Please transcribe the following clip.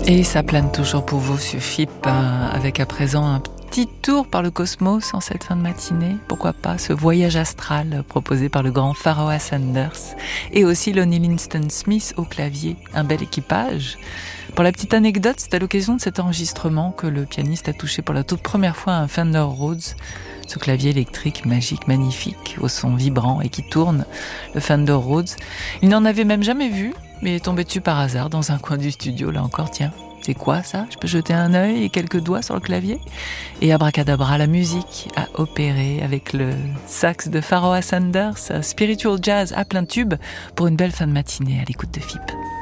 Et ça plane toujours pour vous sur FIP, avec à présent un petit tour par le cosmos en cette fin de matinée. Pourquoi pas ce voyage astral proposé par le grand Pharoah Sanders et aussi Lonnie Liston Smith au clavier. Un bel équipage. Pour la petite anecdote, c'est à l'occasion de cet enregistrement que le pianiste a touché pour la toute première fois un Fender Rhodes, ce clavier électrique magique, magnifique, au son vibrant et qui tourne, le Fender Rhodes. Il n'en avait même jamais vu, mais il est tombé dessus par hasard dans un coin du studio, là encore, tiens. C'est quoi ça? Je peux jeter un œil et quelques doigts sur le clavier? Et abracadabra, la musique a opéré avec le sax de Pharoah Sanders, spiritual jazz à plein tube pour une belle fin de matinée à l'écoute de FIP.